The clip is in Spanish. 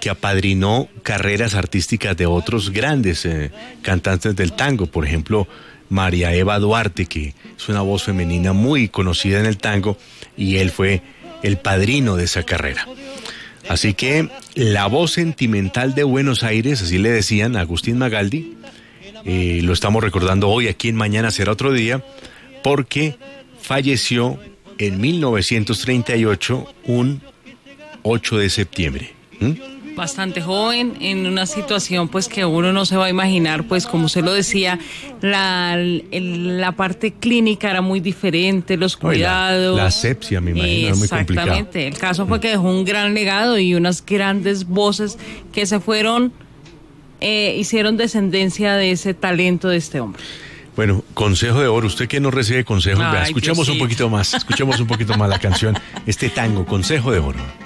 que apadrinó carreras artísticas de otros grandes cantantes del tango, por ejemplo, María Eva Duarte, que es una voz femenina muy conocida en el tango, y él fue el padrino de esa carrera. Así que la voz sentimental de Buenos Aires, así le decían a Agustín Magaldi, lo estamos recordando hoy aquí en Mañana Será Otro Día, porque falleció en 1938, un 8 de septiembre. Bastante joven, en una situación pues que uno no se va a imaginar, pues como se lo decía, la parte clínica era muy diferente, los cuidados. La asepsia, me imagino, era muy complicado. Exactamente, el caso fue que dejó un gran legado y unas grandes voces que se fueron, hicieron descendencia de ese talento de este hombre. Bueno, consejo de oro, usted que no recibe consejos, vea, escuchemos un poquito más la canción, este tango, Consejo de Oro.